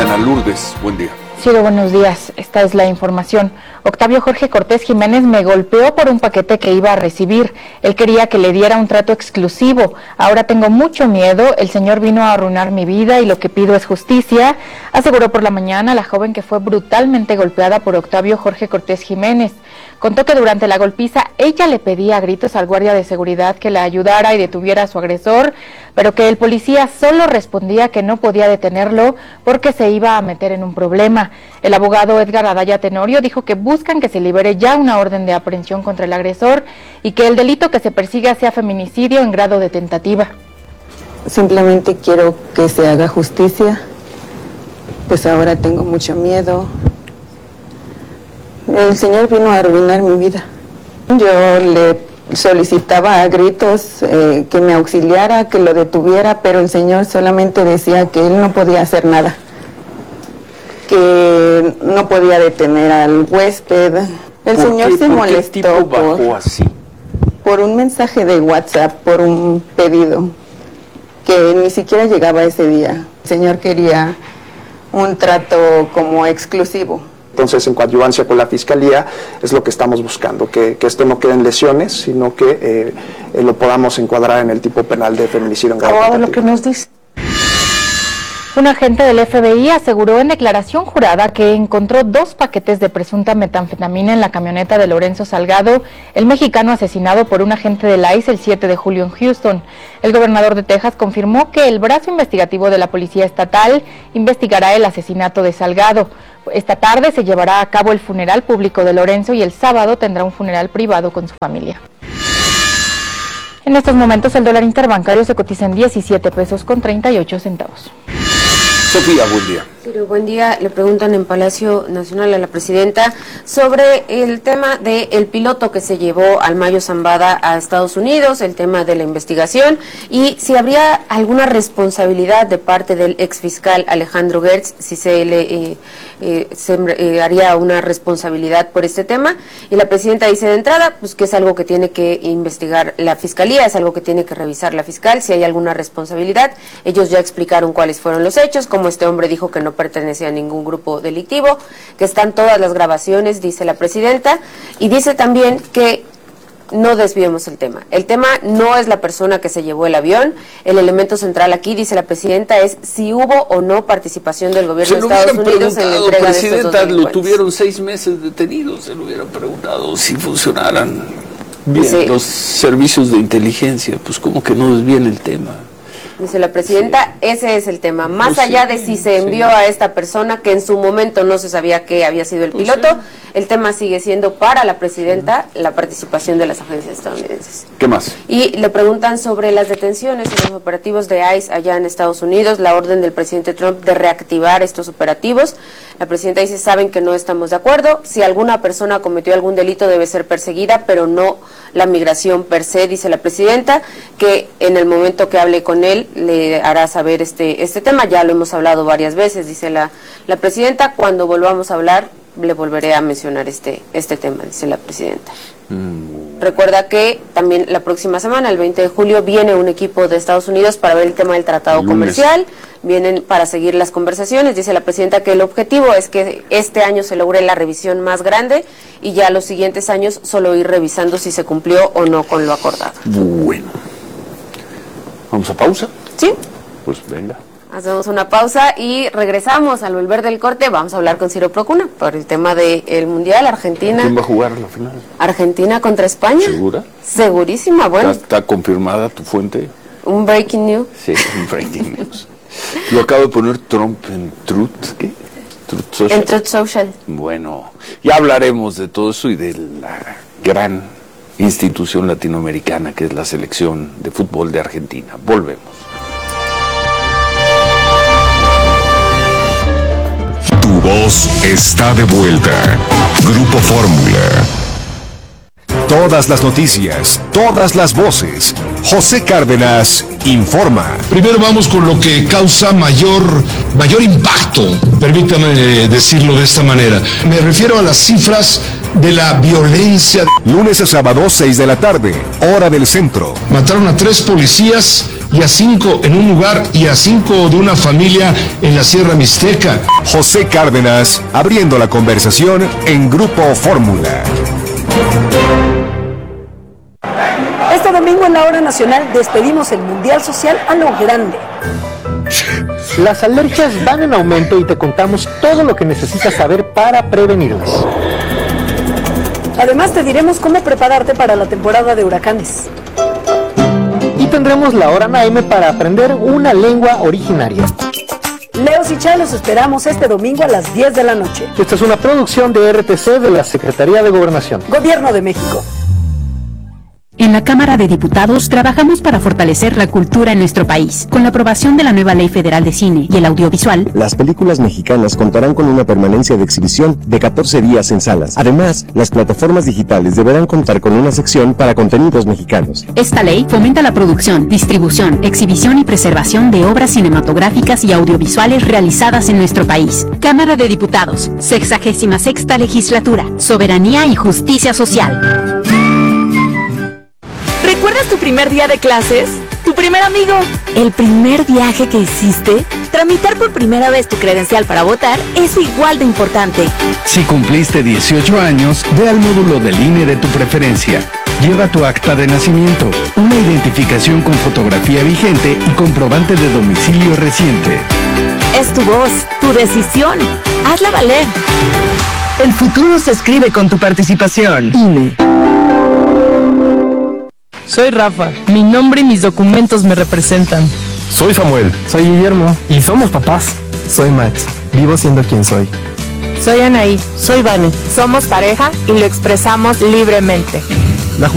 Diana Lourdes, buen día. Ciro, buenos días. Esta es la información. Octavio Jorge Cortés Jiménez me golpeó por un paquete que iba a recibir. Él quería que le diera un trato exclusivo. Ahora tengo mucho miedo. El señor vino a arruinar mi vida y lo que pido es justicia, aseguró por la mañana la joven que fue brutalmente golpeada por Octavio Jorge Cortés Jiménez. Contó que durante la golpiza ella le pedía a gritos al guardia de seguridad que la ayudara y detuviera a su agresor, pero que el policía solo respondía que no podía detenerlo porque se iba a meter en un problema. El abogado Edgar Adaya Tenorio dijo que buscan que se libere ya una orden de aprehensión contra el agresor y que el delito que se persiga sea feminicidio en grado de tentativa. Simplemente quiero que se haga justicia, pues ahora tengo mucho miedo. El señor vino a arruinar mi vida. Yo le solicitaba a gritos que me auxiliara, que lo detuviera, pero el señor solamente decía que él no podía hacer nada, que no podía detener al huésped. El señor se molestó por un mensaje de WhatsApp, por un pedido que ni siquiera llegaba ese día. El señor quería un trato como exclusivo. Entonces, en coadyuvancia con la Fiscalía, es lo que estamos buscando, que esto no quede en lesiones, sino que lo podamos encuadrar en el tipo penal de feminicidio en grado de tentativa. Lo que nos dice. Un agente del FBI aseguró en declaración jurada que encontró 2 paquetes de presunta metanfetamina en la camioneta de Lorenzo Salgado, el mexicano asesinado por un agente del ICE el 7 de julio en Houston. El gobernador de Texas confirmó que el brazo investigativo de la Policía Estatal investigará el asesinato de Salgado. Esta tarde se llevará a cabo el funeral público de Lorenzo y el sábado tendrá un funeral privado con su familia. En estos momentos el dólar interbancario se cotiza en 17 pesos con 38 centavos. Sofía, buen día. Ciro, buen día. Le preguntan en Palacio Nacional a la presidenta sobre el tema del piloto que se llevó al Mayo Zambada a Estados Unidos, el tema de la investigación y si habría alguna responsabilidad de parte del exfiscal Alejandro Gertz, si se le haría una responsabilidad por este tema. Y la presidenta dice de entrada pues que es algo que tiene que investigar la Fiscalía, es algo que tiene que revisar la fiscal, si hay alguna responsabilidad. Ellos ya explicaron cuáles fueron los hechos, como este hombre dijo que no pertenecía a ningún grupo delictivo, que están todas las grabaciones, dice la presidenta, y dice también que no desviemos el tema. El tema no es la persona que se llevó el avión, el elemento central aquí, dice la presidenta, es si hubo o no participación del gobierno de Estados Unidos en la entrega de estos 2 delincuentes. Lo tuvieron 6 meses detenidos, se lo hubieran preguntado si funcionaran bien los servicios de inteligencia, pues como que no desvíen el tema. Dice la presidenta, ese es el tema. Más allá de si se envió a esta persona, que en su momento no se sabía que había sido el piloto, el tema sigue siendo para la presidenta la participación de las agencias estadounidenses. ¿Qué más? Y le preguntan sobre las detenciones y los operativos de ICE allá en Estados Unidos, la orden del presidente Trump de reactivar estos operativos. La presidenta dice, saben que no estamos de acuerdo. Si alguna persona cometió algún delito debe ser perseguida, pero no la migración per se, dice la presidenta, que en el momento que hable con él le hará saber este tema. Ya lo hemos hablado varias veces, dice la presidenta. Cuando volvamos a hablar, le volveré a mencionar este tema, dice la presidenta. Recuerda que también la próxima semana, el 20 de julio, viene un equipo de Estados Unidos para ver el tema del tratado comercial. Vienen para seguir las conversaciones. Dice la presidenta que el objetivo es que este año se logre la revisión más grande y ya los siguientes años solo ir revisando si se cumplió o no con lo acordado. Bueno. ¿Vamos a pausa? Sí. Pues venga. Hacemos una pausa y regresamos. Al volver del corte vamos a hablar con Ciro Procuna por el tema del Mundial. Argentina. ¿Quién va a jugar la final? Argentina contra España. ¿Segura? Segurísima, bueno. ¿Está confirmada tu fuente? Un breaking news. Sí, un breaking news. Lo acabo de poner Trump en Truth, ¿qué? Truth Social. En Truth Social. Bueno, ya hablaremos de todo eso y de la gran institución latinoamericana que es la selección de fútbol de Argentina. Volvemos. Tu voz está de vuelta. Grupo Fórmula. Todas las noticias, todas las voces. José Cárdenas informa. Primero vamos con lo que causa mayor impacto, permítame decirlo de esta manera. Me refiero a las cifras de la violencia. Lunes a sábado, 6 de la tarde, hora del centro. Mataron a 3 policías y a 5 en un lugar y a 5 de una familia en la Sierra Mixteca. José Cárdenas, abriendo la conversación en Grupo Fórmula. Este domingo en la Hora Nacional despedimos el Mundial Social a lo grande. Las alergias van en aumento y te contamos todo lo que necesitas saber para prevenirlas. Además te diremos cómo prepararte para la temporada de huracanes. Y tendremos la Hora Naime para aprender una lengua originaria. Leos y Chá los esperamos este domingo a las 10 de la noche. Esta es una producción de RTC de la Secretaría de Gobernación. Gobierno de México. En la Cámara de Diputados trabajamos para fortalecer la cultura en nuestro país. Con la aprobación de la nueva Ley Federal de Cine y el Audiovisual, las películas mexicanas contarán con una permanencia de exhibición de 14 días en salas. Además, las plataformas digitales deberán contar con una sección para contenidos mexicanos. Esta ley fomenta la producción, distribución, exhibición y preservación de obras cinematográficas y audiovisuales realizadas en nuestro país. Cámara de Diputados, 66ª Legislatura, Soberanía y Justicia Social. ¿Recuerdas tu primer día de clases? ¿Tu primer amigo? ¿El primer viaje que hiciste? Tramitar por primera vez tu credencial para votar es igual de importante. Si cumpliste 18 años, ve al módulo del INE de tu preferencia. Lleva tu acta de nacimiento, una identificación con fotografía vigente y comprobante de domicilio reciente. Es tu voz, tu decisión. Hazla valer. El futuro se escribe con tu participación. INE. Soy Rafa, mi nombre y mis documentos me representan. Soy Samuel. Soy Guillermo. Y somos papás. Soy Max, vivo siendo quien soy. Soy Anaí. Soy Vani. Somos pareja y lo expresamos libremente.